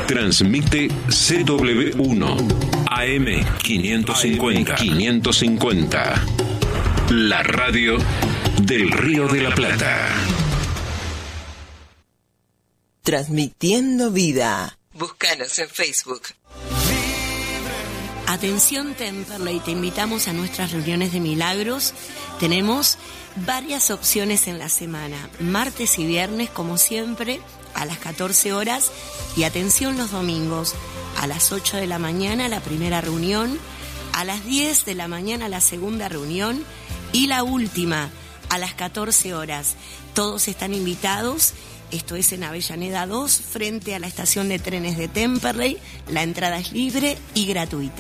Transmite CW1 AM 550. La radio del Río de la Plata. Transmitiendo vida. Búscanos en Facebook. Atención Temperley, te invitamos a nuestras reuniones de milagros. Tenemos varias opciones en la semana, martes y viernes como siempre a las 14 horas y atención los domingos a las 8 de la mañana la primera reunión, a las 10 de la mañana la segunda reunión y la última a las 14 horas. Todos están invitados. Esto es en Avellaneda 2, frente a la estación de trenes de Temperley. La entrada es libre y gratuita.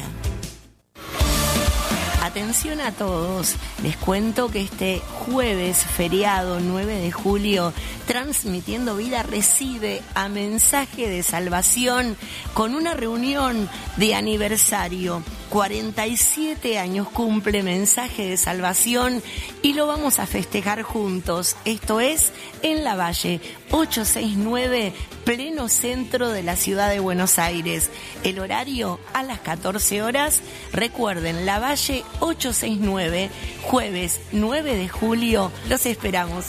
Atención a todos, les cuento que este jueves feriado 9 de julio, Transmitiendo Vida recibe a Mensaje de Salvación con una reunión de aniversario. 47 años cumple Mensaje de Salvación y lo vamos a festejar juntos. Esto es en La Valle, 869, pleno centro de la ciudad de Buenos Aires. El horario a las 14 horas. Recuerden, La Valle 869, jueves 9 de julio. Los esperamos.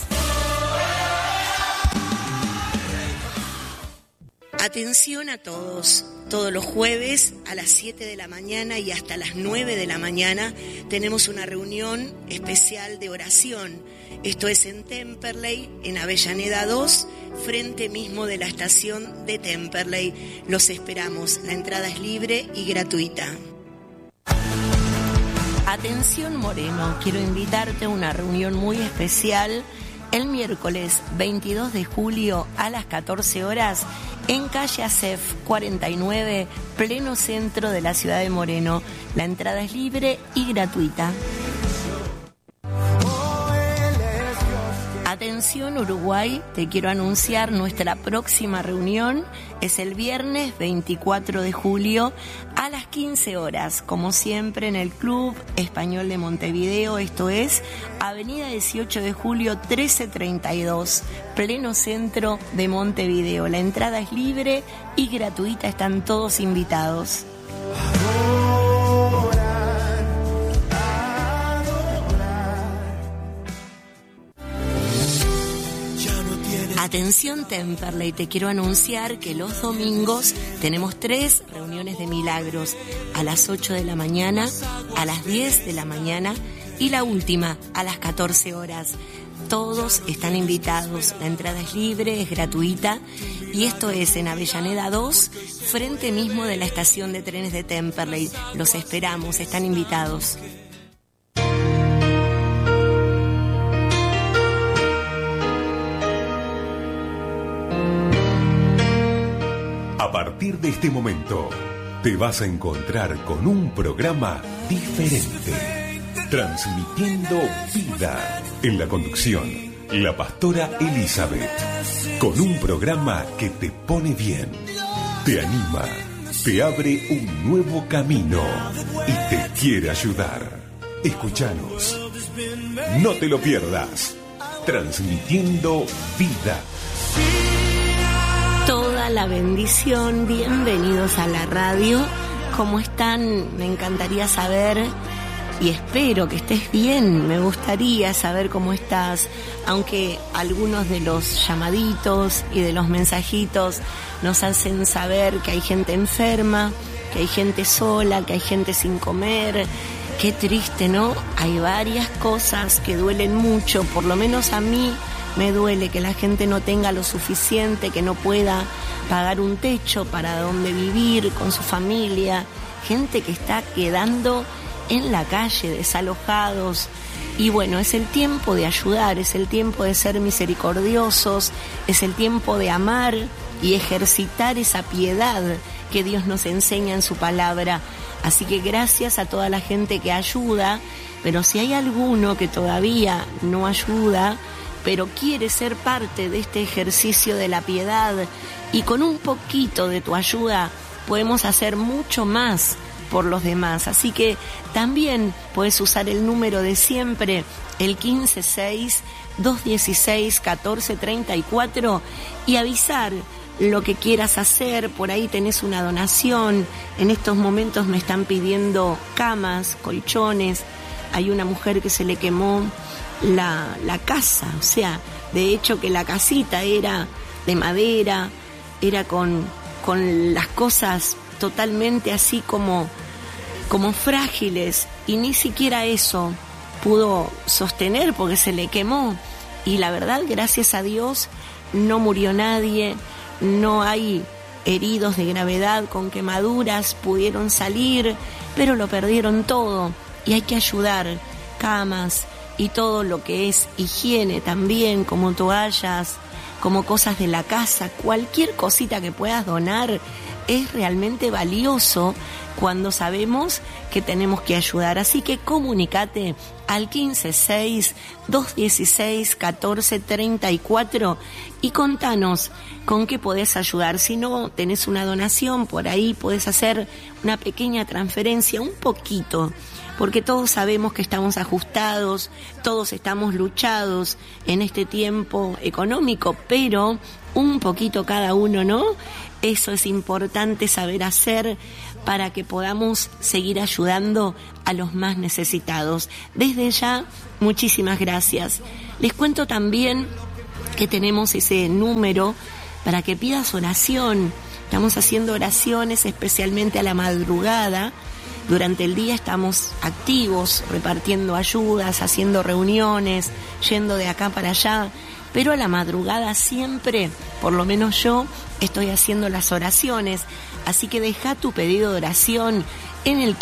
Atención a todos. Todos los jueves a las 7 de la mañana y hasta las 9 de la mañana tenemos una reunión especial de oración. Esto es en Temperley, en Avellaneda 2, frente mismo de la estación de Temperley. Los esperamos. La entrada es libre y gratuita. Atención Moreno, quiero invitarte a una reunión muy especial el miércoles 22 de julio a las 14 horas en calle Acef 49, pleno centro de la ciudad de Moreno. La entrada es libre y gratuita. Atención Uruguay, te quiero anunciar nuestra próxima reunión. Es el viernes 24 de julio a las 15 horas, como siempre en el Club Español de Montevideo. Esto es Avenida 18 de julio 1332, pleno centro de Montevideo. La entrada es libre y gratuita, están todos invitados. Atención Temperley, te quiero anunciar que los domingos tenemos 3 reuniones de milagros, a las 8 de la mañana, a las 10 de la mañana y la última a las 14 horas. Todos están invitados, la entrada es libre, es gratuita y esto es en Avellaneda 2, frente mismo de la estación de trenes de Temperley. Los esperamos, están invitados. A partir de este momento, te vas a encontrar con un programa diferente. Transmitiendo vida. En la conducción, la pastora Elizabeth. Con un programa que te pone bien, te anima, te abre un nuevo camino y te quiere ayudar. Escúchanos. No te lo pierdas. Transmitiendo vida. Toda la bendición, bienvenidos a la radio. ¿Cómo están? Me encantaría saber y espero que estés bien. Me gustaría saber cómo estás, aunque algunos de los llamaditos y de los mensajitos nos hacen saber que hay gente enferma, que hay gente sola, que hay gente sin comer. Qué triste, ¿no? Hay varias cosas que duelen mucho, por lo menos a mí. Me duele que la gente no tenga lo suficiente, que no pueda pagar un techo para donde vivir con su familia. Gente que está quedando en la calle, desalojados. Y bueno, es el tiempo de ayudar, es el tiempo de ser misericordiosos, es el tiempo de amar y ejercitar esa piedad que Dios nos enseña en su palabra. Así que gracias a toda la gente que ayuda, pero si hay alguno que todavía no ayuda, pero quiere ser parte de este ejercicio de la piedad y con un poquito de tu ayuda podemos hacer mucho más por los demás. Así que también puedes usar el número de siempre, el 156-216-1434 y avisar lo que quieras hacer, por ahí tenés una donación. En estos momentos me están pidiendo camas, colchones. Hay una mujer que se le quemó la casa, o sea, de hecho que la casita era de madera, era con las cosas totalmente así como frágiles, y ni siquiera eso pudo sostener porque se le quemó. Y la verdad, gracias a Dios, no murió nadie, no hay heridos de gravedad con quemaduras, pudieron salir, pero lo perdieron todo. Y hay que ayudar, camas y todo lo que es higiene también, como toallas, como cosas de la casa, cualquier cosita que puedas donar es realmente valioso cuando sabemos que tenemos que ayudar. Así que comunicate al 156-216-1434 y contanos con qué podés ayudar. Si no tenés una donación, por ahí podés hacer una pequeña transferencia, un poquito, porque todos sabemos que estamos ajustados, todos estamos luchados en este tiempo económico, pero un poquito cada uno, ¿no? Eso es importante saber hacer para que podamos seguir ayudando a los más necesitados. Desde ya, muchísimas gracias. Les cuento también que tenemos ese número para que pidas oración. Estamos haciendo oraciones especialmente a la madrugada. Durante el día estamos activos, repartiendo ayudas, haciendo reuniones, yendo de acá para allá, pero a la madrugada siempre, por lo menos yo, estoy haciendo las oraciones. Así que deja tu pedido de oración en el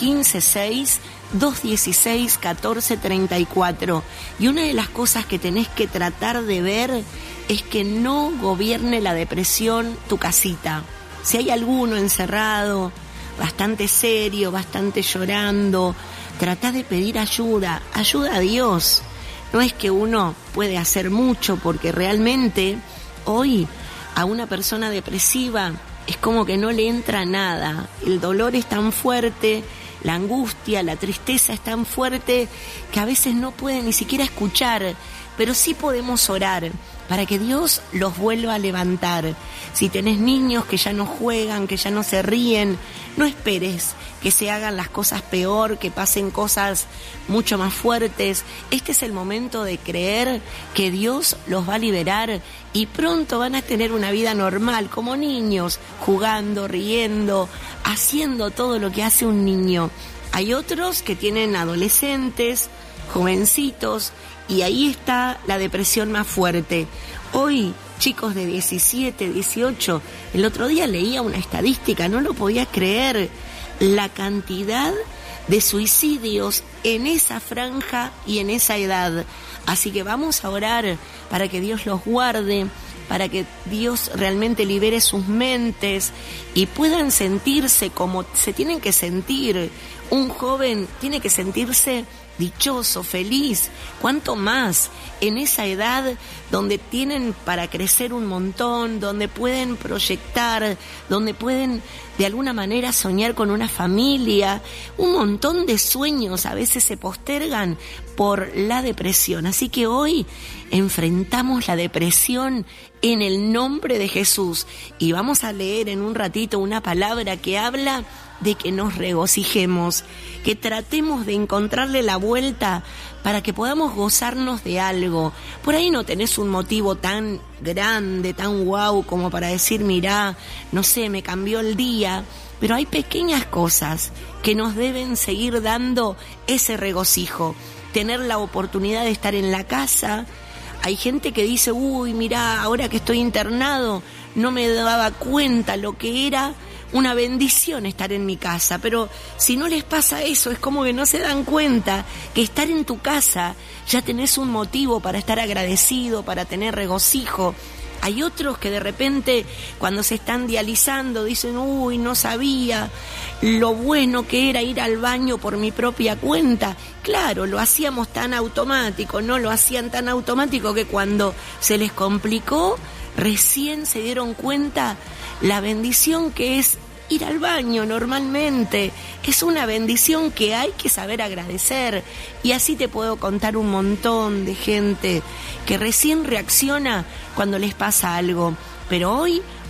156-216-1434. Y una de las cosas que tenés que tratar de ver es que no gobierne la depresión tu casita. Si hay alguno encerrado, bastante serio, bastante llorando, trata de pedir ayuda a Dios. No es que uno puede hacer mucho, porque realmente hoy a una persona depresiva es como que no le entra nada. El dolor es tan fuerte, la angustia, la tristeza es tan fuerte que a veces no puede ni siquiera escuchar, pero sí podemos orar para que Dios los vuelva a levantar. Si tenés niños que ya no juegan, que ya no se ríen, no esperes que se hagan las cosas peor, que pasen cosas mucho más fuertes. Este es el momento de creer que Dios los va a liberar y pronto van a tener una vida normal, como niños, jugando, riendo, haciendo todo lo que hace un niño. Hay otros que tienen adolescentes, jovencitos, y ahí está la depresión más fuerte. Hoy, chicos de 17, 18, el otro día leía una estadística, no lo podía creer, la cantidad de suicidios en esa franja y en esa edad. Así que vamos a orar para que Dios los guarde, para que Dios realmente libere sus mentes y puedan sentirse como se tienen que sentir. Un joven tiene que sentirse dichoso, feliz, cuánto más en esa edad donde tienen para crecer un montón, donde pueden proyectar, donde pueden de alguna manera soñar con una familia. Un montón de sueños a veces se postergan por la depresión. Así que hoy enfrentamos la depresión en el nombre de Jesús y vamos a leer en un ratito una palabra que habla de que nos regocijemos, que tratemos de encontrarle la vuelta para que podamos gozarnos de algo. Por ahí no tenés un motivo tan grande, tan guau como para decir, mirá, no sé, me cambió el día, pero hay pequeñas cosas que nos deben seguir dando ese regocijo. Tener la oportunidad de estar en la casa. Hay gente que dice, uy, mirá, ahora que estoy internado, no me daba cuenta lo que era una bendición estar en mi casa, pero si no les pasa eso, es como que no se dan cuenta que estar en tu casa ya tenés un motivo para estar agradecido, para tener regocijo. Hay otros que de repente cuando se están dializando dicen, uy, no sabía lo bueno que era ir al baño por mi propia cuenta. Claro, lo hacíamos tan automático, no lo hacían tan automático que cuando se les complicó, recién se dieron cuenta la bendición que es ir al baño normalmente. Es una bendición que hay que saber agradecer. Y así te puedo contar un montón de gente que recién reacciona cuando les pasa algo. Pero hoy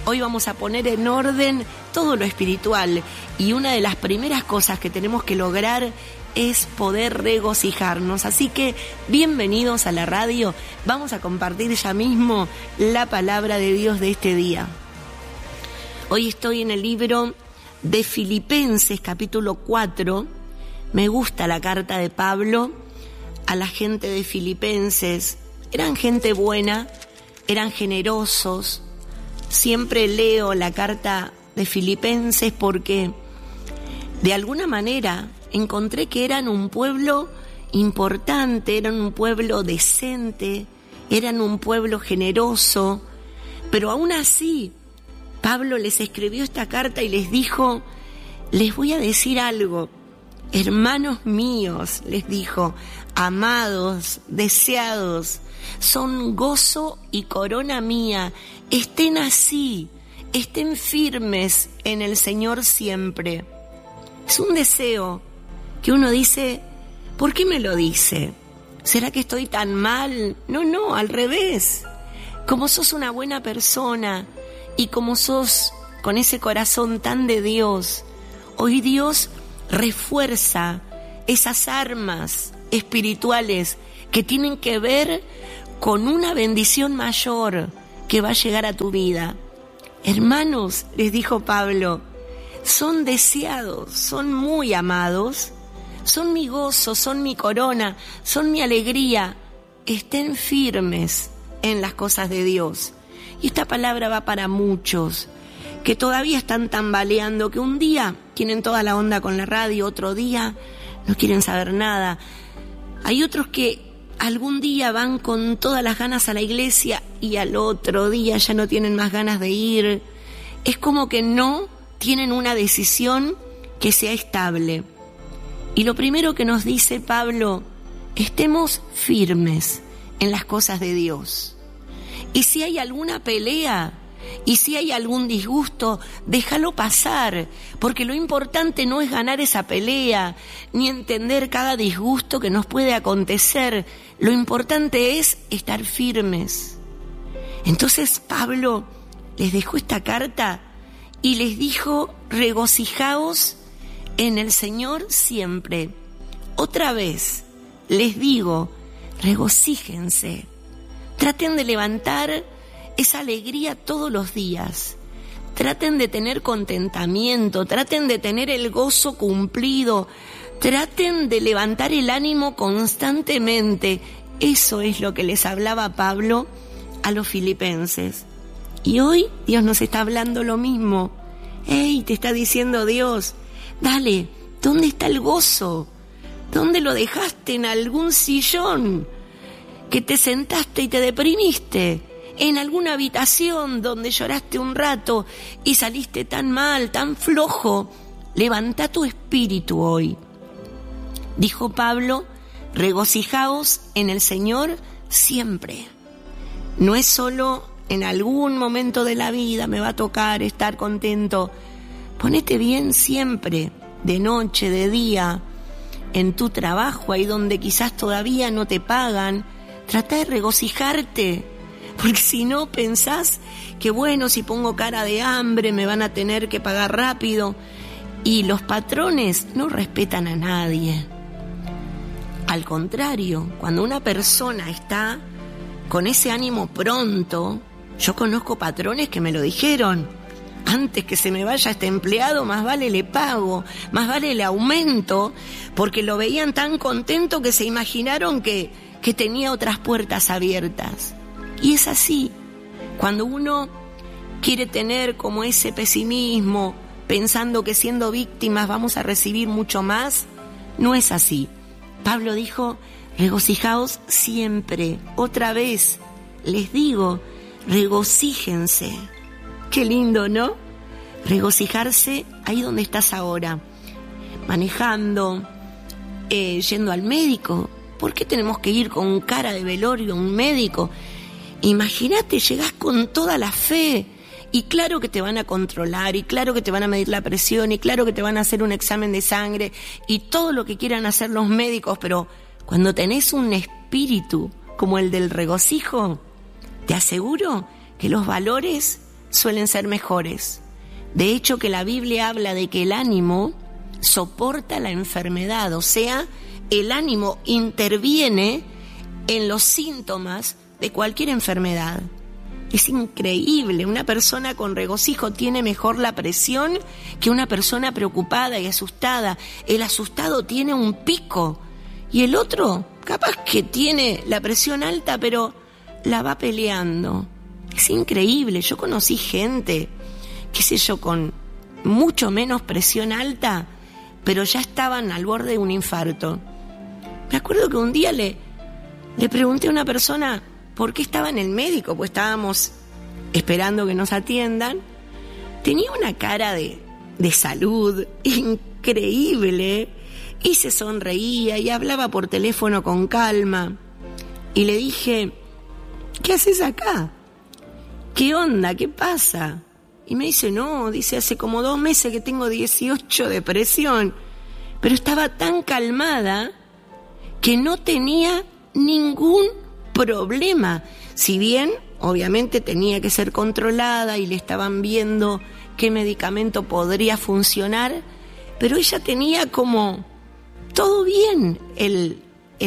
Hoy vamos a poner en orden todo lo espiritual y una de las primeras cosas que tenemos que lograr es poder regocijarnos. Así que bienvenidos a la radio. Vamos a compartir ya mismo la palabra de Dios de este día. Hoy estoy en el libro de Filipenses, capítulo 4. Me gusta la carta de Pablo a la gente de Filipenses. Eran gente buena, eran generosos. Siempre leo la carta de Filipenses porque de alguna manera encontré que eran un pueblo importante, eran un pueblo decente, eran un pueblo generoso, pero aún así Pablo les escribió esta carta y les dijo: les voy a decir algo, hermanos míos, les dijo, amados, deseados, son gozo y corona mía, estén así, estén firmes en el Señor siempre. Es un deseo que uno dice, ¿por qué me lo dice? ¿Será que estoy tan mal? No, al revés. Como sos una buena persona y como sos con ese corazón tan de Dios, hoy Dios refuerza esas armas espirituales que tienen que ver con una bendición mayor que va a llegar a tu vida. Hermanos, les dijo Pablo, son deseados, son muy amados, son mi gozo, son mi corona, son mi alegría. Estén firmes en las cosas de Dios. Y esta palabra va para muchos que todavía están tambaleando, que un día tienen toda la onda con la radio, otro día no quieren saber nada. Hay otros que algún día van con todas las ganas a la iglesia y al otro día ya no tienen más ganas de ir. Es como que no tienen una decisión que sea estable. Y lo primero que nos dice Pablo, estemos firmes en las cosas de Dios. Y si hay alguna pelea, y si hay algún disgusto, déjalo pasar, porque lo importante no es ganar esa pelea, ni entender cada disgusto que nos puede acontecer. Lo importante es estar firmes. Entonces Pablo les dejó esta carta y les dijo, regocijaos en el Señor siempre. Otra vez les digo, regocíjense. Traten de levantar esa alegría todos los días. Traten de tener contentamiento, traten de tener el gozo cumplido, traten de levantar el ánimo constantemente. Eso es lo que les hablaba Pablo a los filipenses. Y hoy Dios nos está hablando lo mismo. Te está diciendo Dios, dale, ¿dónde está el gozo? ¿Dónde lo dejaste? ¿En algún sillón que te sentaste y te deprimiste? ¿En alguna habitación donde lloraste un rato y saliste tan mal, tan flojo? Levanta tu espíritu hoy. Dijo Pablo, regocijaos en el Señor siempre. No es solo en algún momento de la vida me va a tocar estar contento. Ponete bien siempre, de noche, de día, en tu trabajo, ahí donde quizás todavía no te pagan. Trata de regocijarte, porque si no pensás que bueno, si pongo cara de hambre me van a tener que pagar rápido. Y los patrones no respetan a nadie. Al contrario, cuando una persona está con ese ánimo pronto, yo conozco patrones que me lo dijeron, antes que se me vaya este empleado, más vale le pago, más vale le aumento, porque lo veían tan contento que se imaginaron que tenía otras puertas abiertas. Y es así, cuando uno quiere tener como ese pesimismo, pensando que siendo víctimas vamos a recibir mucho más, no es así. Pablo dijo, regocijaos siempre. Otra vez les digo, regocíjense. Qué lindo, ¿no? Regocijarse ahí donde estás ahora, manejando, yendo al médico. ¿Por qué tenemos que ir con cara de velorio a un médico? Imagínate, llegás con toda la fe y claro que te van a controlar y claro que te van a medir la presión y claro que te van a hacer un examen de sangre y todo lo que quieran hacer los médicos, pero cuando tenés un espíritu como el del regocijo, te aseguro que los valores suelen ser mejores. De hecho, que la Biblia habla de que el ánimo soporta la enfermedad, o sea, el ánimo interviene en los síntomas de cualquier enfermedad. Es increíble, una persona con regocijo tiene mejor la presión que una persona preocupada y asustada. El asustado tiene un pico y el otro capaz que tiene la presión alta, pero la va peleando. Es increíble, yo conocí gente, qué sé yo, con mucho menos presión alta, pero ya estaban al borde de un infarto. Me acuerdo que un día le pregunté a una persona por qué estaba en el médico, pues estábamos esperando que nos atiendan. Tenía una cara de salud increíble y se sonreía y hablaba por teléfono con calma. Y le dije, ¿qué haces acá? ¿Qué onda? ¿Qué pasa? Y me dice, no, dice, hace como 2 meses que tengo 18 de presión. Pero estaba tan calmada que no tenía ningún problema. Si bien, obviamente, tenía que ser controlada y le estaban viendo qué medicamento podría funcionar, pero ella tenía como todo bien, el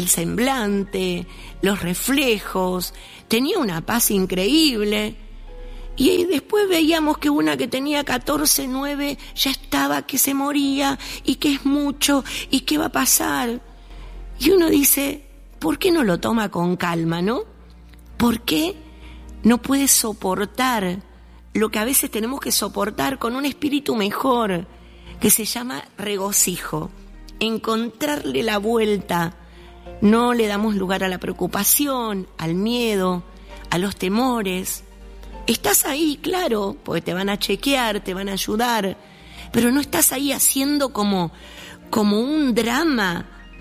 semblante, los reflejos, tenía una paz increíble. Y después veíamos que una que tenía 14, 9 ya estaba que se moría y que es mucho y qué va a pasar. Y uno dice, ¿por qué no lo toma con calma, no? ¿Por qué no puede soportar lo que a veces tenemos que soportar con un espíritu mejor, que se llama regocijo? Encontrarle la vuelta. No le damos lugar a la preocupación, al miedo, a los temores. Estás ahí, claro, porque te van a chequear, te van a ayudar, pero no estás ahí haciendo como un drama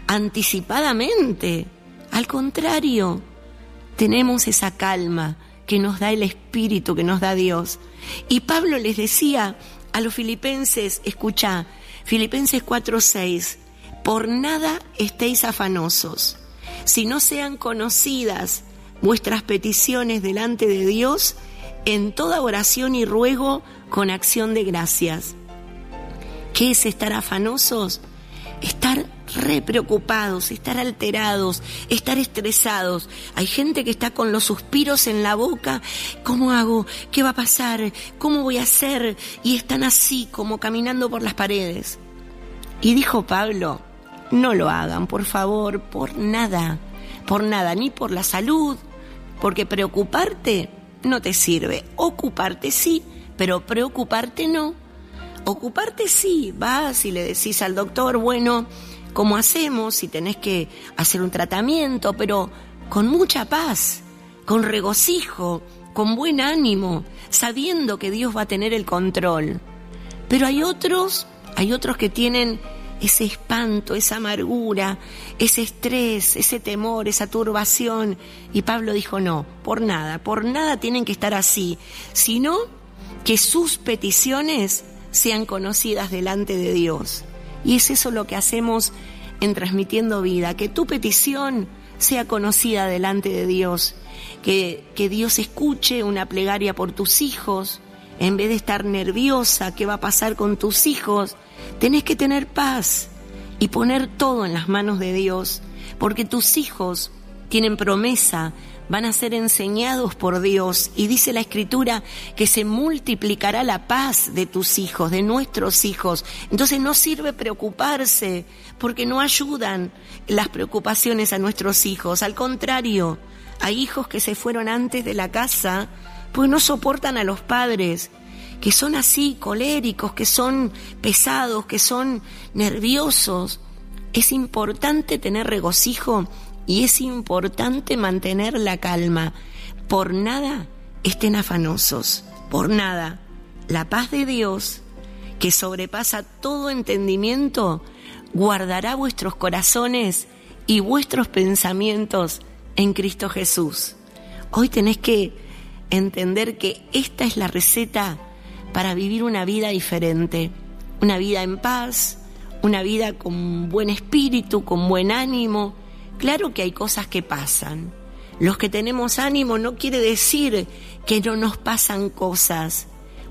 anticipadamente. Al contrario, tenemos esa calma que nos da el Espíritu, que nos da Dios. Y Pablo les decía a los filipenses, escucha, Filipenses 4:6, por nada estéis afanosos, si no sean conocidas vuestras peticiones delante de Dios, en toda oración y ruego con acción de gracias. ¿Qué es estar afanosos? Estar re preocupados, estar alterados, estar estresados. Hay gente que está con los suspiros en la boca. ¿Cómo hago? ¿Qué va a pasar? ¿Cómo voy a hacer? Y están así como caminando por las paredes. Y dijo Pablo, no lo hagan, por favor, por nada, ni por la salud, porque preocuparte no te sirve. Ocuparte sí, pero preocuparte no. Ocuparte sí, vas y le decís al doctor, bueno, ¿cómo hacemos? Si tenés que hacer un tratamiento, pero con mucha paz, con regocijo, con buen ánimo, sabiendo que Dios va a tener el control. Pero hay otros que tienen ese espanto, esa amargura, ese estrés, ese temor, esa turbación. Y Pablo dijo, no, por nada tienen que estar así, sino que sus peticiones sean conocidas delante de Dios. Y es eso lo que hacemos en Transmitiendo Vida, que tu petición sea conocida delante de Dios, que Dios escuche una plegaria por tus hijos. En vez de estar nerviosa, ¿qué va a pasar con tus hijos? Tenés que tener paz y poner todo en las manos de Dios, porque tus hijos tienen promesa, van a ser enseñados por Dios, y dice la Escritura que se multiplicará la paz de tus hijos, de nuestros hijos. Entonces no sirve preocuparse, porque no ayudan las preocupaciones a nuestros hijos. Al contrario, hay hijos que se fueron antes de la casa pues no soportan a los padres, que son así, coléricos, que son pesados, que son nerviosos. Es importante tener regocijo y es importante mantener la calma. Por nada estén afanosos, por nada. La paz de Dios, que sobrepasa todo entendimiento, guardará vuestros corazones y vuestros pensamientos en Cristo Jesús. Hoy tenés que entender que esta es la receta para vivir una vida diferente, una vida en paz, una vida con buen espíritu, con buen ánimo. Claro que hay cosas que pasan. Los que tenemos ánimo no quiere decir que no nos pasan cosas.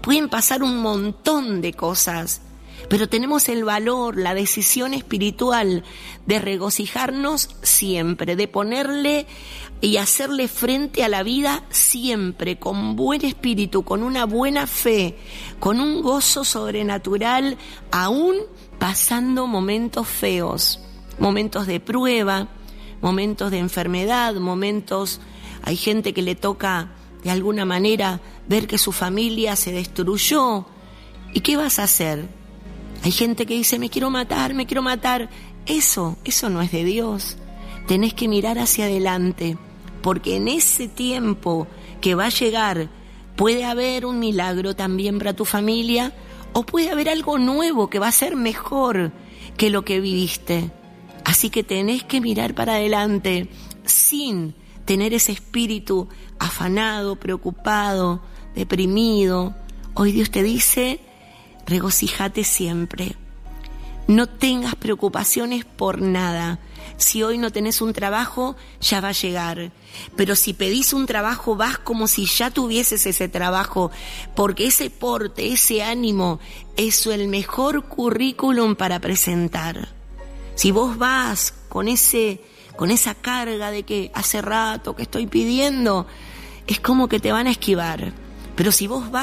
pueden pasar un montón de cosas, pero tenemos el valor, la decisión espiritual de regocijarnos siempre, de ponerle y hacerle frente a la vida siempre, con buen espíritu, con una buena fe, con un gozo sobrenatural, aún pasando momentos feos, momentos de prueba, momentos de enfermedad, momentos, hay gente que le toca de alguna manera ver que su familia se destruyó. ¿Y qué vas a hacer? Hay gente que dice, me quiero matar. Eso no es de Dios. Tenés que mirar hacia adelante, porque en ese tiempo que va a llegar puede haber un milagro también para tu familia, o puede haber algo nuevo que va a ser mejor que lo que viviste. Así que tenés que mirar para adelante sin tener ese espíritu afanado, preocupado, deprimido. Hoy Dios te dice, regocíjate siempre. No tengas preocupaciones por nada. Si hoy no tenés un trabajo, ya va a llegar. Pero si pedís un trabajo, vas como si ya tuvieses ese trabajo, porque ese porte, ese ánimo, es el mejor currículum para presentar. Si vos vas con esa carga de que hace rato que estoy pidiendo, es como que te van a esquivar. Pero si vos vas